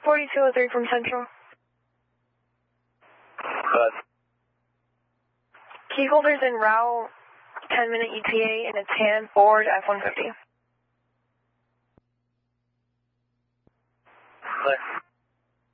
4203 from Central. Key holders en route, 10-minute ETA in a tan Ford F-150.